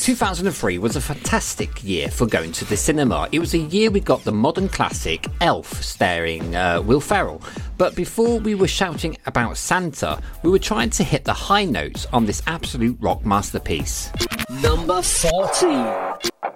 2003 was a fantastic year for going to the cinema. It was a year we got the modern classic Elf starring Will Ferrell. But before we were shouting about Santa, we were trying to hit the high notes on this absolute rock masterpiece. Number 14.